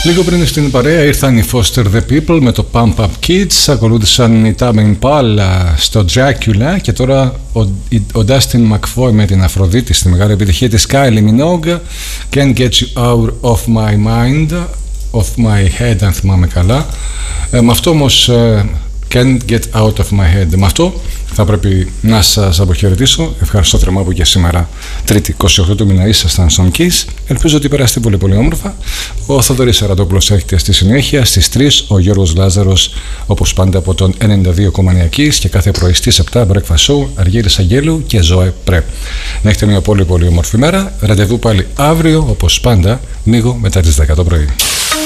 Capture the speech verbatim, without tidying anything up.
Λίγο πριν στην παρέα ήρθαν οι Foster the People με το Pump Up Kids, ακολούθησαν οι Tame Impala στο Dracula και τώρα ο, ο Dustin McFoy με την Αφροδίτη στη μεγάλη επιτυχία της Kylie Minogue, Can't Get You Out of My Mind, of My Head αν θυμάμαι καλά. Ε, με αυτό όμως ε, Can't Get Out of My Head, με αυτό θα πρέπει να σας αποχαιρετήσω. Ευχαριστώ θερμά που και σήμερα Τρίτη είκοσι οκτώ του μήνα ήσασταν στον Kiss. Ελπίζω ότι περάσετε πολύ πολύ όμορφα. Ο Θοδωρής Σαραντόπουλος έρχεται στη συνέχεια στις τρεις, ο Γιώργος Λάζαρος όπως πάντα από τον ενενήντα δύο κόμμα εννιά Kiss και κάθε πρωί στις επτά Breakfast Show, Αργύρης Αγγέλου και Ζωέ Πρέ. Να έχετε μια πολύ πολύ όμορφη μέρα. Ραντεβού πάλι αύριο όπως πάντα λίγο μετά τις δέκα το πρωί.